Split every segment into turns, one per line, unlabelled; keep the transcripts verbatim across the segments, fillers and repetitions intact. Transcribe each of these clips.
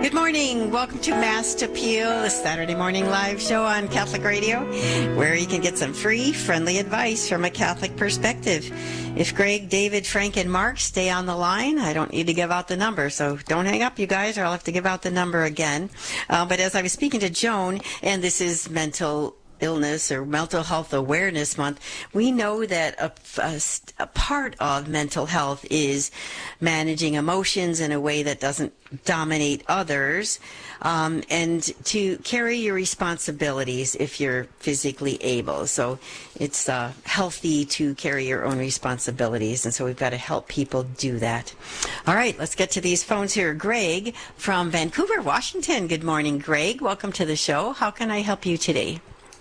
Good morning. Welcome to Mass to Appeal, the Saturday morning live show on Catholic Radio, where you can get some free, friendly advice from a Catholic perspective. If Greg, David, Frank, and Mark stay on the line, I don't need to give out the number, so don't hang up, you guys, or I'll have to give out the number again. Uh, but as I was speaking to Joan, and this is mental illness or mental health awareness month, we know that a, a, a part of mental health is managing emotions in a way that doesn't dominate others, um, and to carry your responsibilities if you're physically able. So it's uh, healthy to carry your own responsibilities, and so we've got to help people do that. All right, let's get to these phones here. Greg from Vancouver, Washington. Good morning, Greg. Welcome to the show. How can I help you today?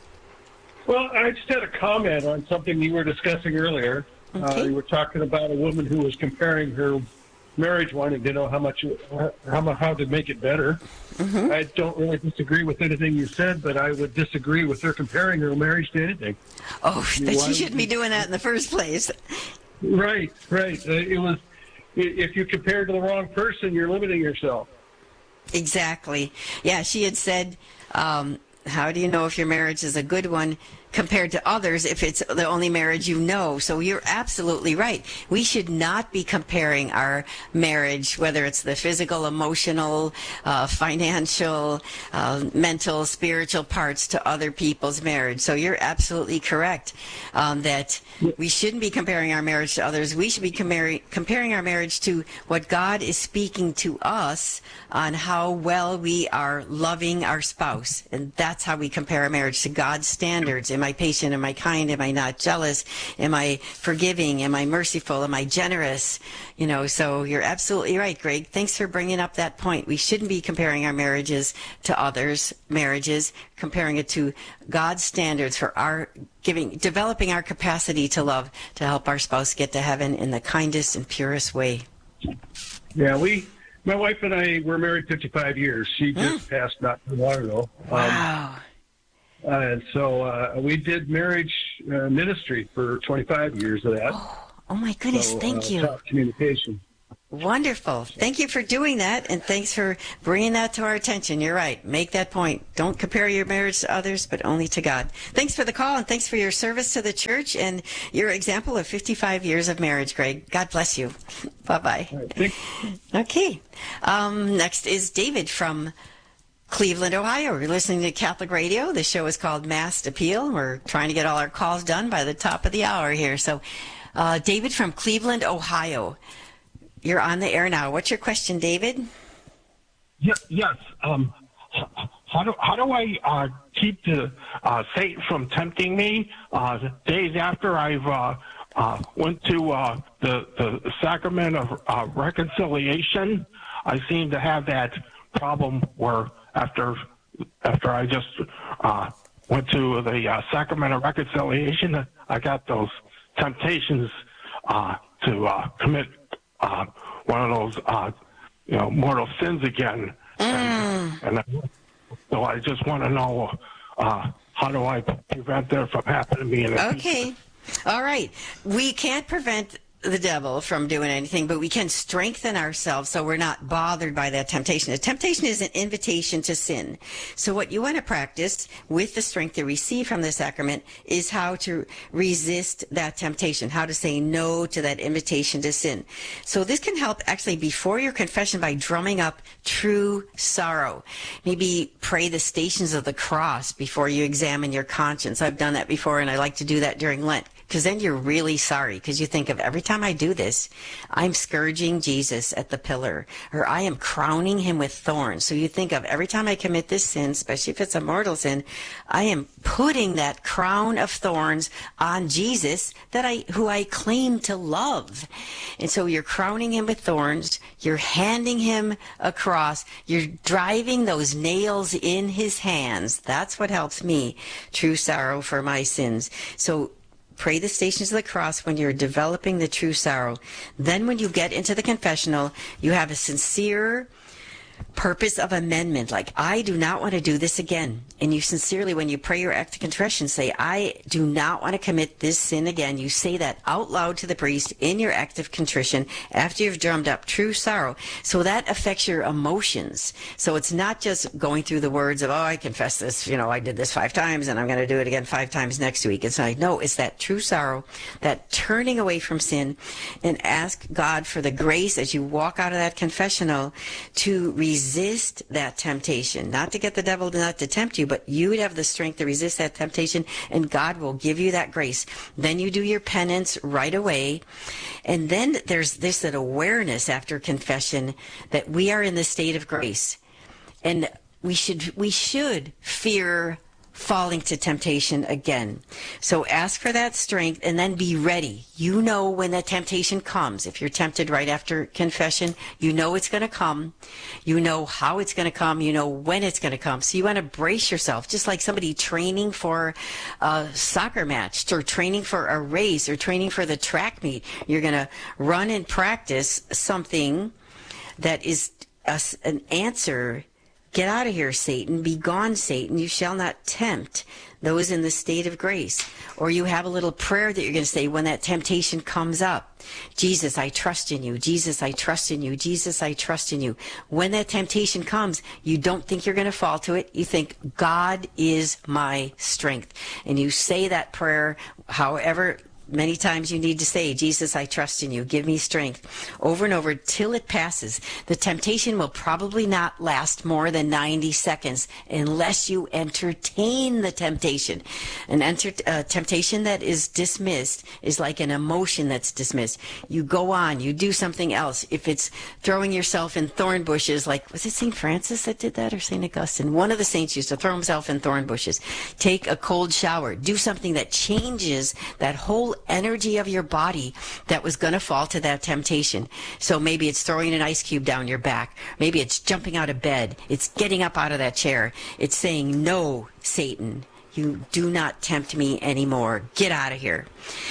Well, I just had a comment on something you were discussing earlier.
Okay.
Uh, you were talking about a woman who was comparing her marriage, wanting to know how much, how how to make it better. Mm-hmm. I don't really disagree with anything you said, but I would disagree with her comparing her marriage to anything.
Oh, that
Why
she shouldn't be doing that in the first place.
Right, right. Uh, it was. If you compare to the wrong person, you're limiting yourself.
Exactly. Yeah, she had said, um, how do you know if your marriage is a good one compared to others if it's the only marriage you know? So you're absolutely right. We should not be comparing our marriage, whether it's the physical, emotional, uh, financial, uh, mental, spiritual parts, to other people's marriage. So you're absolutely correct um, that we shouldn't be comparing our marriage to others. We should be comparing, comparing our marriage to what God is speaking to us on how well we are loving our spouse. And that's how we compare our marriage to God's standards. Am I patient? Am I kind? Am I not jealous? Am I forgiving? Am I merciful? Am I generous? You know, so you're absolutely right, Greg. Thanks for bringing up that point. We shouldn't be comparing our marriages to others' marriages, comparing it to God's standards for our giving, developing our capacity to love, to help our spouse get to heaven in the kindest and purest way.
Yeah, we, my wife and I were married fifty-five years. She just mm. passed not too long ago.
Wow.
Um, Uh, and so uh, we did marriage uh, ministry for twenty-five years of that.
Oh, oh my goodness,
so,
thank
uh,
you.
Top communication.
Wonderful. Thank you for doing that, and thanks for bringing that to our attention. You're right. Make that point. Don't compare your marriage to others, but only to God. Thanks for the call, and thanks for your service to the church and your example of fifty-five years of marriage, Greg. God bless you. Bye-bye.
Right,
okay. Um, next is David from Cleveland, Ohio. We're listening to Catholic Radio. The show is called Mass Appeal. We're trying to get all our calls done by the top of the hour here. So, uh, David from Cleveland, Ohio. You're on the air now. What's your question, David?
Yeah, yes. Um, how do how do I uh, keep the uh, Satan from tempting me? Uh, days after I've uh, uh, went to uh, the the sacrament of uh, reconciliation, I seem to have that problem where after after I just uh, went to the uh, sacrament of reconciliation, I got those temptations uh, to uh, commit uh, one of those uh, you know mortal sins again.
Mm.
And, and I, so I just want to know uh, how do I prevent that from happening to me in the
Okay.
future?
All right. We can't prevent the devil from doing anything, but we can strengthen ourselves so we're not bothered by that temptation. A temptation is an invitation to sin. So what you want to practice with the strength to receive from the sacrament is how to resist that temptation, how to say no to that invitation to sin. So this can help actually before your confession by drumming up true sorrow. Maybe pray the Stations of the Cross before you examine your conscience. I've done that before, and I like to do that during Lent, because then you're really sorry, because you think of every time I do this, I'm scourging Jesus at the pillar, or I am crowning him with thorns. So you think of every time I commit this sin, especially if it's a mortal sin, I am putting that crown of thorns on Jesus that I, who I claim to love. And so you're crowning him with thorns, you're handing him a cross, you're driving those nails in his hands. That's what helps me, true sorrow for my sins. So pray the Stations of the Cross when you're developing the true sorrow. Then when you get into the confessional, you have a sincere purpose of amendment, like, I do not want to do this again. And you sincerely, when you pray your act of contrition, say, I do not want to commit this sin again. You say that out loud to the priest in your act of contrition after you've drummed up true sorrow. So that affects your emotions. So it's not just going through the words of, oh, I confess this, you know, I did this five times and I'm going to do it again five times next week. It's like, no, it's that true sorrow, that turning away from sin, and ask God for the grace as you walk out of that confessional to resist that temptation, not to get the devil to not to tempt you, but you would have the strength to resist that temptation, and God will give you that grace. Then you do your penance right away, and then there's this that awareness after confession that we are in the state of grace, and we should we should fear falling to temptation again. So ask for that strength and then be ready. You know when that temptation comes. If you're tempted right after confession, you know it's going to come. You know how it's going to come. You know when it's going to come. So you want to brace yourself, just like somebody training for a soccer match or training for a race or training for the track meet. You're going to run and practice something that is a, an answer. Get out of here, Satan. Be gone, Satan. You shall not tempt those in the state of grace. Or you have a little prayer that you're going to say when that temptation comes up. Jesus, I trust in you. Jesus, I trust in you. Jesus, I trust in you. When that temptation comes, you don't think you're going to fall to it. You think, God is my strength. And you say that prayer however many times you need to say, Jesus, I trust in you. Give me strength, over and over till it passes. The temptation will probably not last more than ninety seconds unless you entertain the temptation. An enter, uh, temptation that is dismissed is like an emotion that's dismissed. You go on, you do something else. If it's throwing yourself in thorn bushes, like, was it Saint Francis that did that, or Saint Augustine? One of the saints used to throw himself in thorn bushes. Take a cold shower. Do something that changes that whole energy of your body that was going to fall to that temptation. So maybe it's throwing an ice cube down your back. Maybe it's jumping out of bed. It's getting up out of that chair. It's saying, no, Satan, you do not tempt me anymore. Get out of here.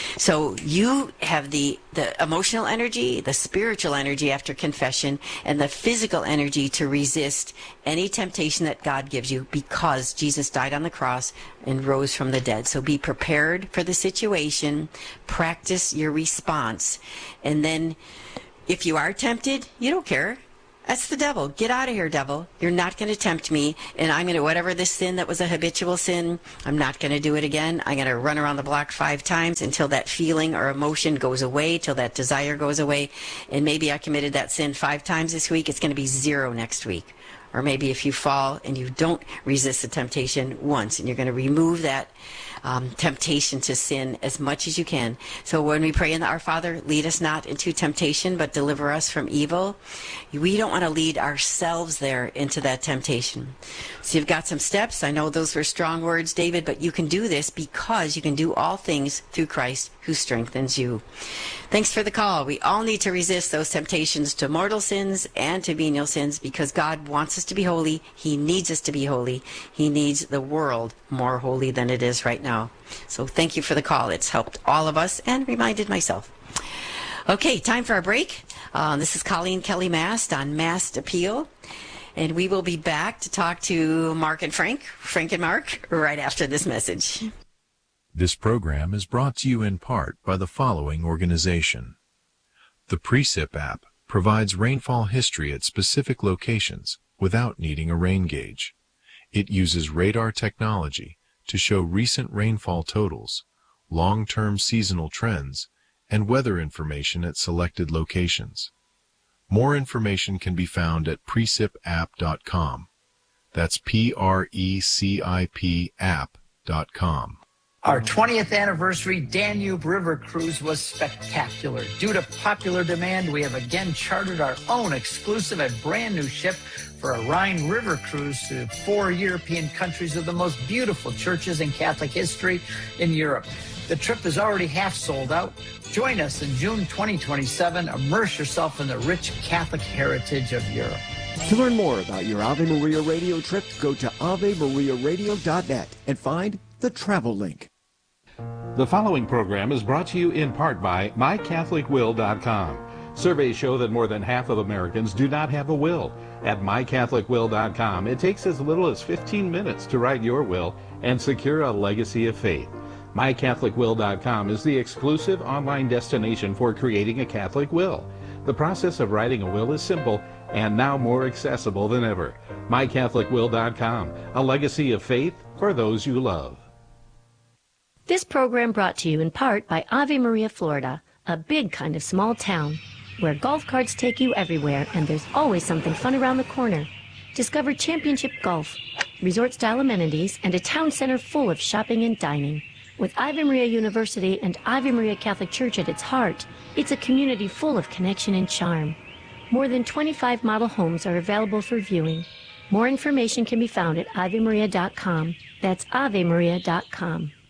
So you have the, the emotional energy, the spiritual energy after confession, and the physical energy to resist any temptation that God gives you, because Jesus died on the cross and rose from the dead. So be prepared for the situation. Practice your response. And then if you are tempted, you don't care. That's the devil. Get out of here, devil. You're not going to tempt me, and I'm going to, whatever this sin that was a habitual sin, I'm not going to do it again. I'm going to run around the block five times until that feeling or emotion goes away, till that desire goes away. And maybe I committed that sin five times this week. It's going to be zero next week. Or maybe if you fall and you don't resist the temptation once, and you're going to remove that um, temptation to sin as much as you can. So when we pray in the Our Father, lead us not into temptation, but deliver us from evil, we don't want to lead ourselves there into that temptation. So you've got some steps. I know those were strong words, David, but you can do this because you can do all things through Christ who strengthens you. Thanks for the call. We all need to resist those temptations to mortal sins and to venial sins, because God wants us to be holy. He needs us to be holy. He needs the world more holy than it is right now. So thank you for the call. It's helped all of us and reminded myself. Okay, time for our break. Uh, this is Colleen Kelly Mast on Mast Appeal. And we will be back to talk to Mark and Frank, Frank and Mark, right after this message.
This program is brought to you in part by the following organization. The Precip app provides rainfall history at specific locations without needing a rain gauge. It uses radar technology to show recent rainfall totals, long-term seasonal trends, and weather information at selected locations. More information can be found at precip app dot com. That's P R E C I P app dot com.
Our twentieth anniversary Danube River Cruise was spectacular. Due to popular demand, we have again chartered our own exclusive and brand new ship for a Rhine River cruise to four European countries of the most beautiful churches in Catholic history in Europe. The trip is already half sold out. Join us in June twenty twenty-seven. Immerse yourself in the rich Catholic heritage of Europe.
To learn more about your Ave Maria radio trip, go to ave maria radio dot net and find the travel link.
The following program is brought to you in part by my catholic will dot com. Surveys show that more than half of Americans do not have a will. At my catholic will dot com, it takes as little as fifteen minutes to write your will and secure a legacy of faith. my catholic will dot com is the exclusive online destination for creating a Catholic will. The process of writing a will is simple and now more accessible than ever. my catholic will dot com, a legacy of faith for those you love.
This program brought to you in part by Ave Maria, Florida, a big kind of small town where golf carts take you everywhere and there's always something fun around the corner. Discover championship golf, resort-style amenities, and a town center full of shopping and dining. With Ave Maria University and Ave Maria Catholic Church at its heart, it's a community full of connection and charm. More than twenty-five model homes are available for viewing. More information can be found at ave maria dot com. That's ave maria dot com.